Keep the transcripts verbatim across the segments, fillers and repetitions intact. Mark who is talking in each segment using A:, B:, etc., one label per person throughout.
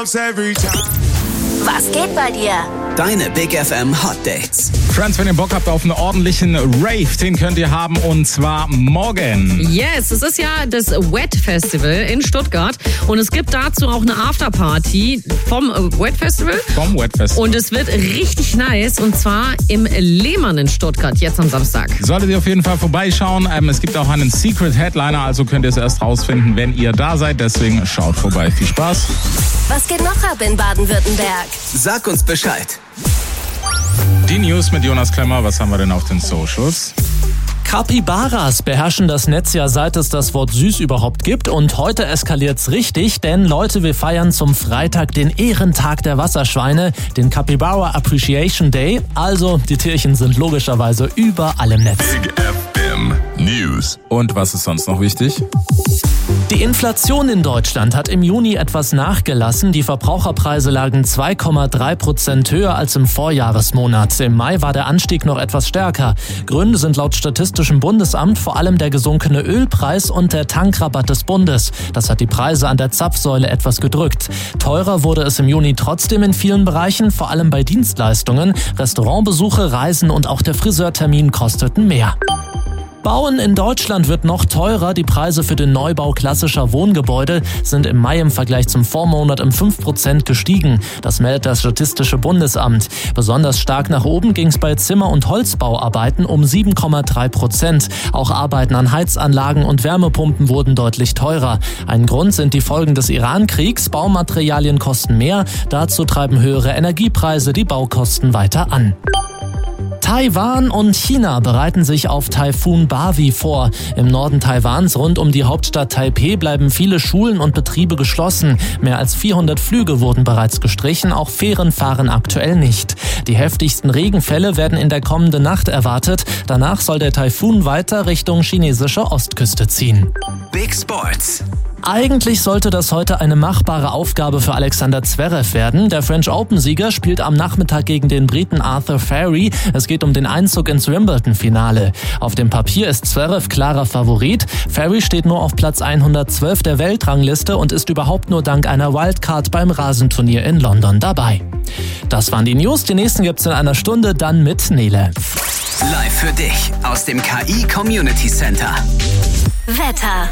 A: Was geht bei dir?
B: Deine Big F M Hot Dates.
C: Friends, wenn ihr Bock habt auf einen ordentlichen Rave, den könnt ihr haben und zwar morgen.
D: Yes, es ist ja das Wet Festival in Stuttgart und es gibt dazu auch eine Afterparty vom Wet Festival.
C: Vom Wet Festival.
D: Und es wird richtig nice und zwar im Lehmann in Stuttgart, jetzt am Samstag.
C: Solltet ihr auf jeden Fall vorbeischauen. Ähm, es gibt auch einen Secret Headliner, also könnt ihr es erst rausfinden, wenn ihr da seid. Deswegen schaut vorbei. Viel Spaß.
A: Was geht noch ab in Baden-Württemberg?
B: Sag uns Bescheid.
C: Die News mit Jonas Klemmer. Was haben wir denn auf den Socials?
E: Capybaras beherrschen das Netz ja, seit es das Wort süß überhaupt gibt. Und heute eskaliert's richtig, denn Leute, wir feiern zum Freitag den Ehrentag der Wasserschweine, den Capybara Appreciation Day. Also, die Tierchen sind logischerweise überall im Netz.
F: Big F M News.
C: Und was ist sonst noch wichtig?
E: Die Inflation in Deutschland hat im Juni etwas nachgelassen. Die Verbraucherpreise lagen zwei Komma drei Prozent höher als im Vorjahresmonat. Im Mai war der Anstieg noch etwas stärker. Gründe sind laut Statistischem Bundesamt vor allem der gesunkene Ölpreis und der Tankrabatt des Bundes. Das hat die Preise an der Zapfsäule etwas gedrückt. Teurer wurde es im Juni trotzdem in vielen Bereichen, vor allem bei Dienstleistungen. Restaurantbesuche, Reisen und auch der Friseurtermin kosteten mehr. Bauen in Deutschland wird noch teurer. Die Preise für den Neubau klassischer Wohngebäude sind im Mai im Vergleich zum Vormonat um fünf Prozent gestiegen. Das meldet das Statistische Bundesamt. Besonders stark nach oben ging es bei Zimmer- und Holzbauarbeiten um sieben Komma drei Prozent. Auch Arbeiten an Heizanlagen und Wärmepumpen wurden deutlich teurer. Ein Grund sind die Folgen des Iran-Kriegs. Baumaterialien kosten mehr. Dazu treiben höhere Energiepreise die Baukosten weiter an. Taiwan und China bereiten sich auf Taifun Bavi vor. Im Norden Taiwans rund um die Hauptstadt Taipeh bleiben viele Schulen und Betriebe geschlossen. Mehr als vierhundert Flüge wurden bereits gestrichen, auch Fähren fahren aktuell nicht. Die heftigsten Regenfälle werden in der kommenden Nacht erwartet. Danach soll der Taifun weiter Richtung chinesische Ostküste ziehen.
B: Big Sports.
E: Eigentlich sollte das heute eine machbare Aufgabe für Alexander Zverev werden. Der French Open-Sieger spielt am Nachmittag gegen den Briten Arthur Furry. Es geht um den Einzug ins Wimbledon-Finale. Auf dem Papier ist Zverev klarer Favorit. Furry steht nur auf Platz hundertzwölf der Weltrangliste und ist überhaupt nur dank einer Wildcard beim Rasenturnier in London dabei. Das waren die News. Die nächsten gibt's in einer Stunde, dann mit Nele.
B: Live für dich aus dem K I Community Center.
A: Wetter.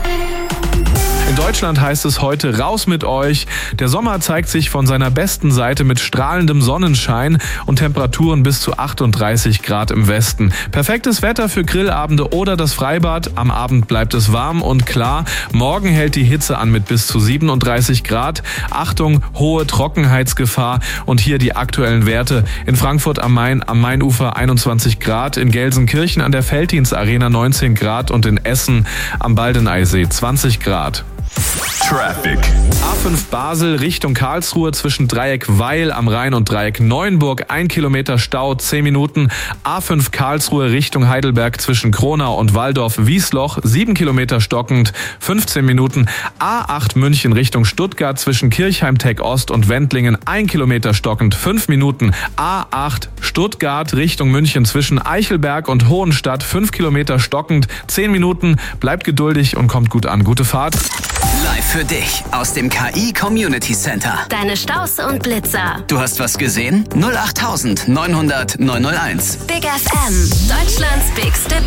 G: In Deutschland heißt es heute raus mit euch. Der Sommer zeigt sich von seiner besten Seite mit strahlendem Sonnenschein und Temperaturen bis zu achtunddreißig Grad im Westen. Perfektes Wetter für Grillabende oder das Freibad. Am Abend bleibt es warm und klar. Morgen hält die Hitze an mit bis zu siebenunddreißig Grad. Achtung, hohe Trockenheitsgefahr und hier die aktuellen Werte. In Frankfurt am Main am Mainufer einundzwanzig Grad, in Gelsenkirchen an der Veltins Arena neunzehn Grad und in Essen am Baldeneysee zwanzig Grad.
F: Traffic.
G: A fünf Basel Richtung Karlsruhe zwischen Dreieck Weil am Rhein und Dreieck Neuenburg. Ein Kilometer Stau, zehn Minuten. A fünf Karlsruhe Richtung Heidelberg zwischen Kronau und Walldorf-Wiesloch. Sieben Kilometer stockend, fünfzehn Minuten. A acht München Richtung Stuttgart zwischen Kirchheim-Tech Ost und Wendlingen. Ein Kilometer stockend, fünf Minuten. A acht Stuttgart Richtung München zwischen Eichelberg und Hohenstadt. Fünf Kilometer stockend, zehn Minuten. Bleibt geduldig und kommt gut an. Gute Fahrt.
B: Live für dich aus dem K I Community Center.
A: Deine Staus und Blitzer.
B: Du hast was gesehen? null acht neunhundert neunhundert neunhunderteins.
A: Big F M. Deutschlands bigste